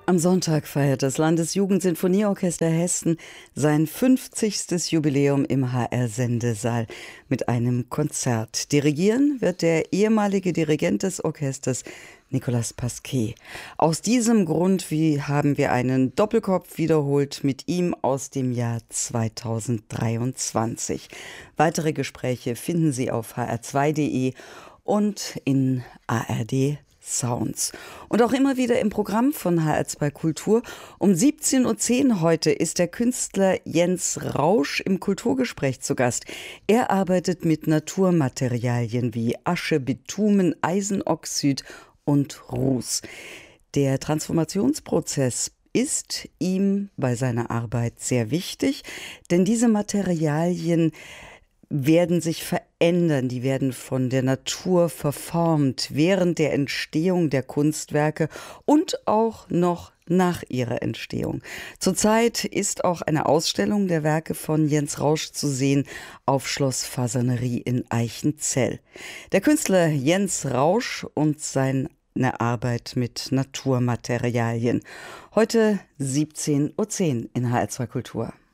Am Sonntag feiert das Landesjugendsinfonieorchester Hessen sein 50. Jubiläum im HR-Sendesaal mit einem Konzert. Dirigieren wird der ehemalige Dirigent des Orchesters, Nicolas Pasquet. Aus diesem Grund haben wir einen Doppelkopf wiederholt mit ihm aus dem Jahr 2023. Weitere Gespräche finden Sie auf hr2.de und in ARD Sounds. Und auch immer wieder im Programm von HR2 Kultur. Um 17.10 Uhr heute ist der Künstler Jens Rausch im Kulturgespräch zu Gast. Er arbeitet mit Naturmaterialien wie Asche, Bitumen, Eisenoxid und Ruß. Der Transformationsprozess ist ihm bei seiner Arbeit sehr wichtig, denn diese Materialien werden sich verändern, die werden von der Natur verformt während der Entstehung der Kunstwerke und auch noch nach ihrer Entstehung. Zurzeit ist auch eine Ausstellung der Werke von Jens Rausch zu sehen auf Schloss Fasanerie in Eichenzell. Der Künstler Jens Rausch und seine Arbeit mit Naturmaterialien. Heute 17.10 Uhr in HR2 Kultur.